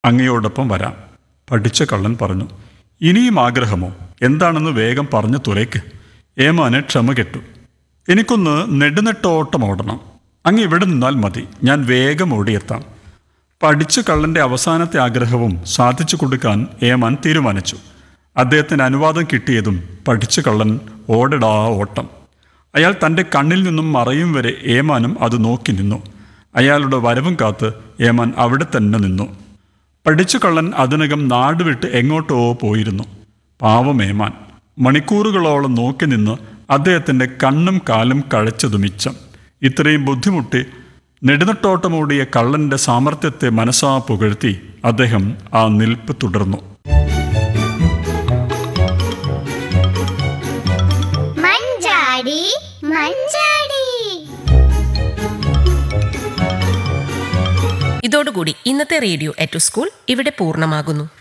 അങ്ങയോടൊപ്പം വരാം. പഠിച്ച കള്ളൻ പറഞ്ഞു. ഇനിയും ആഗ്രഹമോ? എന്താണെന്ന് വേഗം പറഞ്ഞു തുലയ്ക്ക്. ഏമാന് ക്ഷമ കെട്ടു. എനിക്കൊന്ന് നെടുനെട്ടോട്ടം ഓടണം. അങ്ങ് ഇവിടെ നിന്നാൽ മതി, ഞാൻ വേഗം ഓടിയെത്താം. പഠിച്ച കള്ളൻ്റെ അവസാനത്തെ ആഗ്രഹവും സാധിച്ചു കൊടുക്കാൻ ഏമാൻ തീരുമാനിച്ചു. അദ്ദേഹത്തിന് അനുവാദം കിട്ടിയതും പഠിച്ച കള്ളൻ ഓടടാ ഓട്ടം. അയാൾ തൻ്റെ കണ്ണിൽ നിന്നും മറയും വരെ ഏമാനും അത് നോക്കി നിന്നു. അയാളുടെ വരവും കാത്ത് ഏമാൻ അവിടെ തന്നെ നിന്നു. പഠിച്ച കള്ളൻ അതിനകം നാടുവിട്ട് എങ്ങോട്ടോ പോയിരുന്നു. പാവം ഏമാൻ മണിക്കൂറുകളോളം നോക്കി നിന്ന് അദ്ദേഹത്തിൻ്റെ കണ്ണും കാലും കഴച്ചതു മിച്ചം. ഇത്രയും ബുദ്ധിമുട്ടി നെടുനട്ടോട്ടമോടിയ കള്ളൻ്റെ സാമർത്ഥ്യത്തെ മനസ്സാ പുകഴ്ത്തി അദ്ദേഹം ആ നിൽപ്പ് തുടർന്നു. മഞ്ചാടി മഞ്ചാടി. ഇതോടുകൂടി ഇന്നത്തെ റേഡിയോ എറ്റ് സ്കൂൾ ഇവിടെ പൂർണ്ണമാകുന്നു.